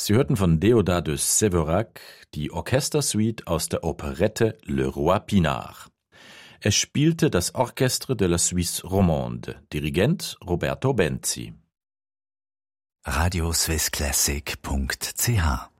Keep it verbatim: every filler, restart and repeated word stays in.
Sie hörten von Déodat de Séverac die Orchestersuite aus der Operette Le Roi Pinard. Es spielte das Orchestre de la Suisse Romande, Dirigent Roberto Benzi. radio swiss classic punkt c h